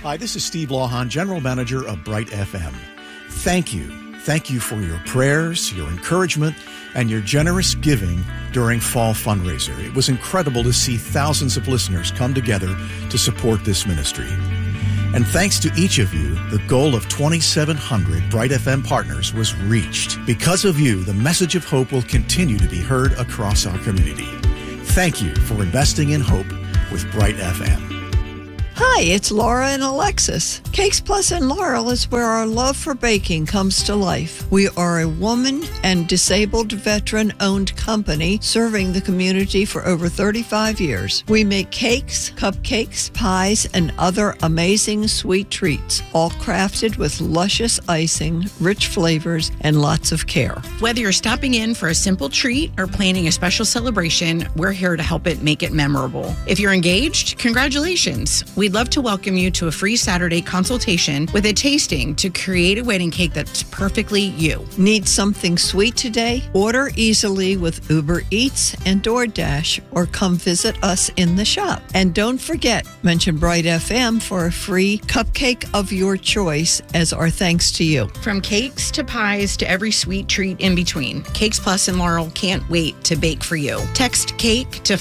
Hi, this is Steve Lawhon, General Manager of Bright FM. Thank you. Thank you for your prayers, your encouragement, and your generous giving during Fall Fundraiser. It was incredible to see thousands of listeners come together to support this ministry. And thanks to each of you, the goal of 2,700 Bright FM partners was reached. Because of you, the message of hope will continue to be heard across our community. Thank you for investing in hope with Bright FM. Hi, it's Laura and Alexis. Cakes Plus in Laurel is where our love for baking comes to life. We are a woman and disabled veteran-owned company serving the community for over 35 years. We make cakes, cupcakes, pies, and other amazing sweet treats, all crafted with luscious icing, rich flavors, and lots of care. Whether you're stopping in for a simple treat or planning a special celebration, we're here to help it make it memorable. If you're engaged, congratulations. We'd love to welcome you to a free Saturday consultation with a tasting to create a wedding cake that's perfectly you. Need something sweet today? Order easily with Uber Eats and DoorDash or come visit us in the shop. And don't forget, mention Bright FM for a free cupcake of your choice as our thanks to you. From cakes to pies to every sweet treat in between, Cakes Plus and Laurel can't wait to bake for you. Text CAKE to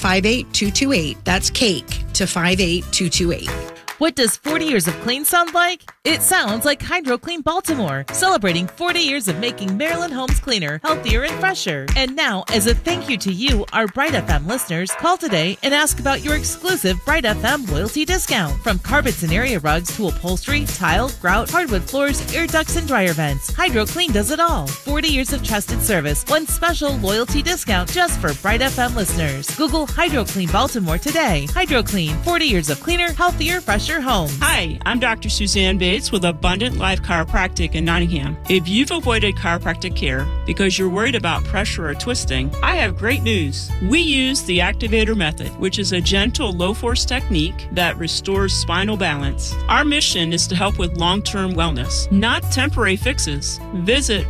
58228. That's CAKE to 58228. What does 40 years of clean sound like? It sounds like Hydro Clean Baltimore, celebrating 40 years of making Maryland homes cleaner, healthier, and fresher. And now, as a thank you to you, our Bright FM listeners, call today and ask about your exclusive Bright FM loyalty discount. From carpets and area rugs to upholstery, tile, grout, hardwood floors, air ducts, and dryer vents, Hydro Clean does it all. 40 years of trusted service, one special loyalty discount just for Bright FM listeners. Google Hydro Clean Baltimore today. Hydro Clean, 40 years of cleaner, healthier, fresher home. Hi, I'm Dr. Suzanne Bates with Abundant Life Chiropractic in Nottingham. If you've avoided chiropractic care because you're worried about pressure or twisting, I have great news. We use the Activator Method, which is a gentle, low-force technique that restores spinal balance. Our mission is to help with long-term wellness, not temporary fixes. Visit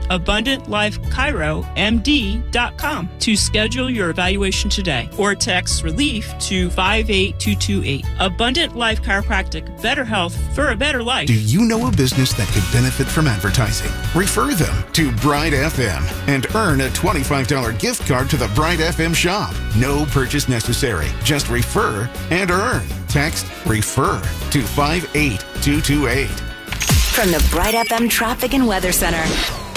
AbundantLifeChiroMD.com to schedule your evaluation today or text RELIEF to 58228. Abundant Life Chiropractic, better health for a better life. Do you know a business that could benefit from advertising? Refer them to Bright FM and earn a $25 gift card to the Bright FM shop. No purchase necessary. Just refer and earn. Text REFER to 58228. From the Bright FM Traffic and Weather Center.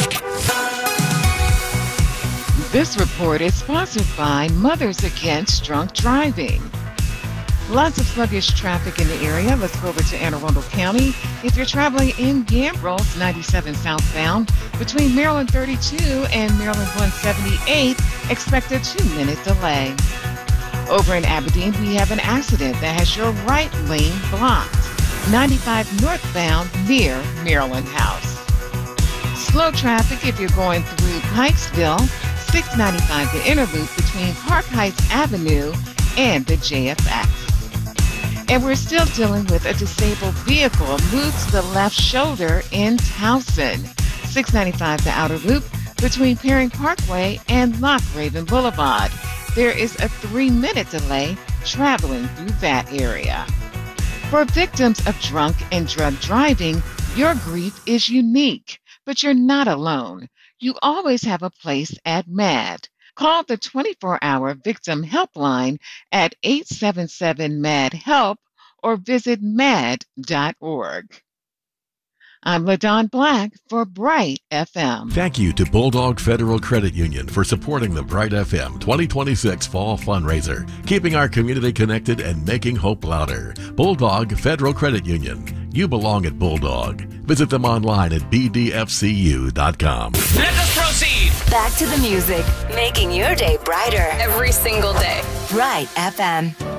This report is sponsored by Mothers Against Drunk Driving. Lots of sluggish traffic in the area. Let's go over to Anne Arundel County. If you're traveling in Gambrills, 97 southbound, between Maryland 32 and Maryland 178, expect a 2-minute delay. Over in Aberdeen, we have an accident that has your right lane blocked. 95 northbound near Maryland House. Slow traffic if you're going through Pikesville, 695 the inner loop between Park Heights Avenue and the JFX. And we're still dealing with a disabled vehicle moved to the left shoulder in Towson. 695 the outer loop between Perring Parkway and Loch Raven Boulevard. There is a 3-minute delay traveling through that area. For victims of drunk and drug driving, your grief is unique, but you're not alone. You always have a place at MAD. Call the 24-hour victim helpline at 877-MAD-HELP or visit mad.org. I'm LaDon Black for Bright FM. Thank you to Bulldog Federal Credit Union for supporting the Bright FM 2026 Fall Fundraiser, keeping our community connected and making hope louder. Bulldog Federal Credit Union. You belong at Bulldog. Visit them online at bdfcu.com. Let us proceed. Back to the music, making your day brighter every single day. Bright FM.